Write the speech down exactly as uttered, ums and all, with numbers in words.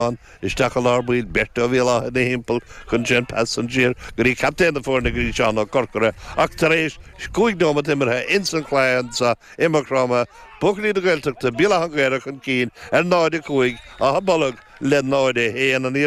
Isteach lábíil berta bhíla na himple chun sin passenger gurí captain na fórna gurí seánna corcara ach tar éis cúig nóma imimethe insan chláin sa imacrama buchlí do gailteachta bíla hangéire chun cín ar náide cúig a bolg le náide héana an